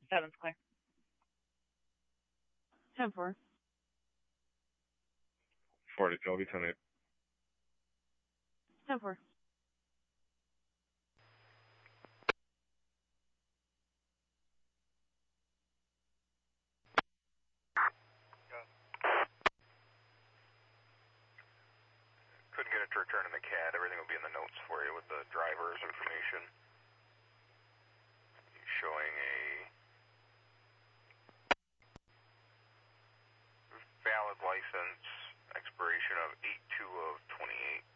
Seven's clear. 10-4. 40 Shelby, 10-8. 10-4. Couldn't get it to return in the CAD. Everything will be in the notes for you with the driver's information. Showing a valid license, expiration of 8/2 of 28.